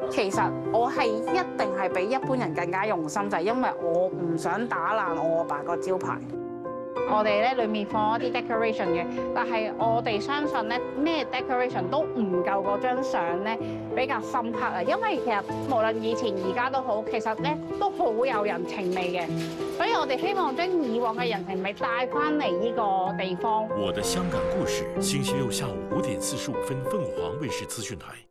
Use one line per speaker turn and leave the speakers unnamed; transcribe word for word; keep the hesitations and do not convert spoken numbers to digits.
其實我係一定係比一般人更加用心，就係因為我唔想打爛我阿爸個招牌。我哋咧裏面放一啲 decoration 嘅，但係我哋相信咧咩 decoration 都唔夠嗰張相咧比較深刻啊！因為其實無論以前而家都好，其實咧都好有人情味嘅，所以我哋希望將以往嘅人情味帶翻嚟呢個地方。
我的香港故事，星期六下午五點四十五分，鳳凰衛視資訊台。